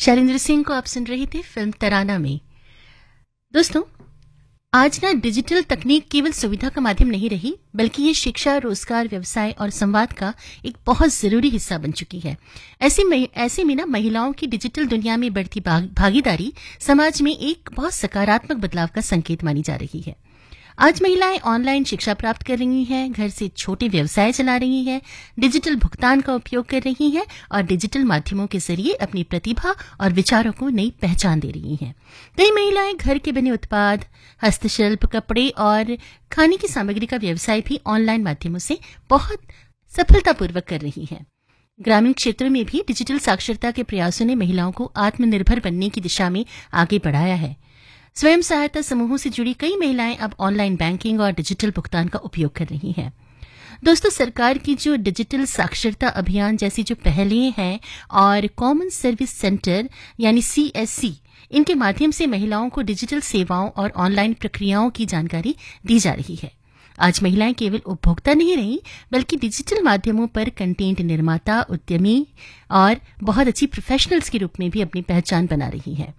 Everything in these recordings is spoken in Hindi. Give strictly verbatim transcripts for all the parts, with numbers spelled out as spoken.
शैलेंद्र सिंह को आप सुन रहे थे फिल्म तराना में। दोस्तों, आज ना डिजिटल तकनीक केवल सुविधा का माध्यम नहीं रही, बल्कि ये शिक्षा, रोजगार, व्यवसाय और संवाद का एक बहुत जरूरी हिस्सा बन चुकी है। ऐसे में ऐसे में ना महिलाओं की डिजिटल दुनिया में बढ़ती भागीदारी समाज में एक बहुत सकारात्मक बदलाव का संकेत मानी जा रही है। आज महिलाएं ऑनलाइन शिक्षा प्राप्त कर रही हैं, घर से छोटे व्यवसाय चला रही हैं, डिजिटल भुगतान का उपयोग कर रही हैं और डिजिटल माध्यमों के जरिए अपनी प्रतिभा और विचारों को नई पहचान दे रही हैं। कई महिलाएं घर के बने उत्पाद, हस्तशिल्प, कपड़े और खाने की सामग्री का व्यवसाय भी ऑनलाइन माध्यमों से बहुत सफलतापूर्वक कर रही हैं। ग्रामीण क्षेत्रों में भी डिजिटल साक्षरता के प्रयासों ने महिलाओं को आत्मनिर्भर बनने की दिशा में आगे बढ़ाया है। स्वयं सहायता समूहों से जुड़ी कई महिलाएं अब ऑनलाइन बैंकिंग और डिजिटल भुगतान का उपयोग कर रही हैं। दोस्तों, सरकार की जो डिजिटल साक्षरता अभियान जैसी जो पहलें हैं और कॉमन सर्विस सेंटर यानी सी एस सी, इनके माध्यम से महिलाओं को डिजिटल सेवाओं और ऑनलाइन प्रक्रियाओं की जानकारी दी जा रही है। आज महिलाएं केवल उपभोक्ता नहीं रही, बल्कि डिजिटल माध्यमों पर कंटेंट निर्माता, उद्यमी और बहुत अच्छी प्रोफेशनल्स के रूप में भी अपनी पहचान बना रही हैं।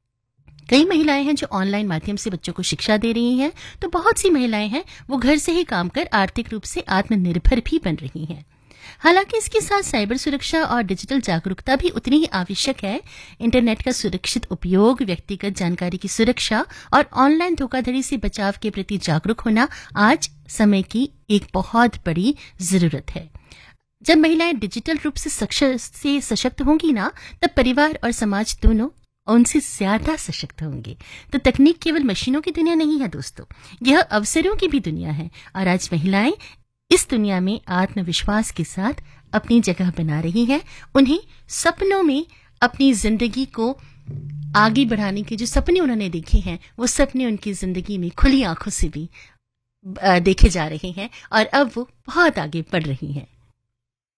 कई महिलाएं हैं जो ऑनलाइन माध्यम से बच्चों को शिक्षा दे रही हैं, तो बहुत सी महिलाएं हैं वो घर से ही काम कर आर्थिक रूप से आत्मनिर्भर भी बन रही हैं। हालांकि इसके साथ साइबर सुरक्षा और डिजिटल जागरूकता भी उतनी ही आवश्यक है। इंटरनेट का सुरक्षित उपयोग, व्यक्तिगत जानकारी की सुरक्षा और ऑनलाइन धोखाधड़ी से बचाव के प्रति जागरूक होना आज समय की एक बहुत बड़ी जरूरत है। जब महिलाएं डिजिटल रूप से से सशक्त होंगी ना, तब परिवार और समाज दोनों उनसे ज्यादा सशक्त होंगे। तो तकनीक केवल मशीनों की दुनिया नहीं है दोस्तों, यह अवसरों की भी दुनिया है और आज महिलाएं इस दुनिया में आत्मविश्वास के साथ अपनी जगह बना रही हैं। उन्हें सपनों में अपनी जिंदगी को आगे बढ़ाने के जो सपने उन्होंने देखे हैं, वो सपने उनकी जिंदगी में खुली आंखों से भी देखे जा रहे हैं और अब वो बहुत आगे बढ़ रही हैं।